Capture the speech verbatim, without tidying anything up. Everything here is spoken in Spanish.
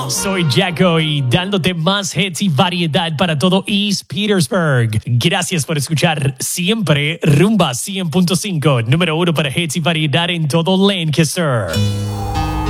Soy Jacko y dándote más hits y variedad para todo East Petersburg. Gracias por escuchar siempre Rumba cien punto cinco, número uno para hits y variedad en todo Lancaster.